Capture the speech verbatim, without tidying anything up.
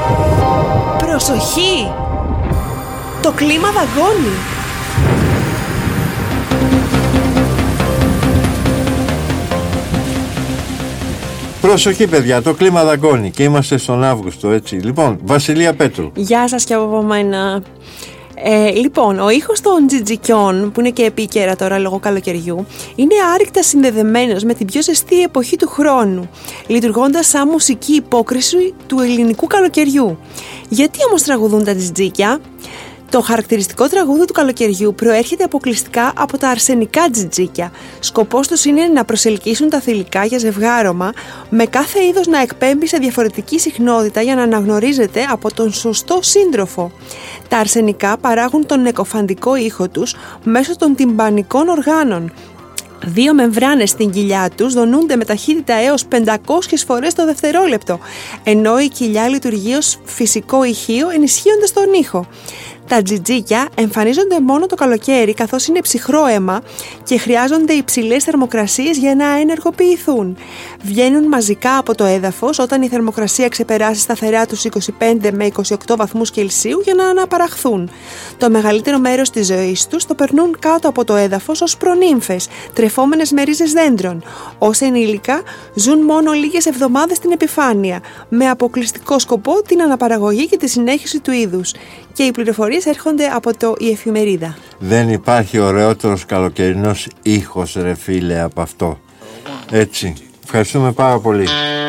Προσοχή! Το κλίμα δαγκώνει! Προσοχή παιδιά, το κλίμα δαγκώνει και είμαστε στον Αύγουστο, έτσι. Λοιπόν, Βασιλεία Πέτρου. Γεια σας και από μένα. Ε, λοιπόν, ο ήχος των τζιτζικιών, που είναι και επίκαιρα τώρα λόγω καλοκαιριού, είναι άρρηκτα συνδεδεμένος με την πιο ζεστή εποχή του χρόνου, λειτουργώντας σαν μουσική υπόκριση του ελληνικού καλοκαιριού. Γιατί όμως τραγουδούν τα τζιτζίκια? Το χαρακτηριστικό τραγούδι του καλοκαιριού προέρχεται αποκλειστικά από τα αρσενικά τζιτζίκια. Σκοπός τους είναι να προσελκύσουν τα θηλυκά για ζευγάρωμα, με κάθε είδος να εκπέμπει σε διαφορετική συχνότητα για να αναγνωρίζεται από τον σωστό σύντροφο. Τα αρσενικά παράγουν τον νεκοφαντικό ήχο τους μέσω των τυμπανικών οργάνων. Δύο μεμβράνες στην κοιλιά τους δονούνται με ταχύτητα έως πεντακόσιες φορές το δευτερόλεπτο, ενώ η κοιλιά λειτουργεί ως φυσικό ηχείο ενισχύοντας τον ήχο. Τα τζιτζίκια εμφανίζονται μόνο το καλοκαίρι, καθώς είναι ψυχρό αίμα και χρειάζονται υψηλές θερμοκρασίες για να ενεργοποιηθούν. Βγαίνουν μαζικά από το έδαφος όταν η θερμοκρασία ξεπεράσει σταθερά τους είκοσι πέντε με είκοσι οκτώ βαθμούς Κελσίου για να αναπαραχθούν. Το μεγαλύτερο μέρος της ζωής τους το περνούν κάτω από το έδαφος ως προνύμφες, τρεφόμενες με ρίζες δέντρων. Ως ενήλικα ζουν μόνο λίγες εβδομάδες στην επιφάνεια, με αποκλειστικό σκοπό την αναπαραγωγή και τη συνέχιση του είδους. Και οι πληροφορίες έρχονται από το «Η Εφημερίδα». Δεν υπάρχει ωραιότερος καλοκαιρινός ήχος, ρε φίλε, από αυτό. Έτσι. Ευχαριστούμε πάρα πολύ.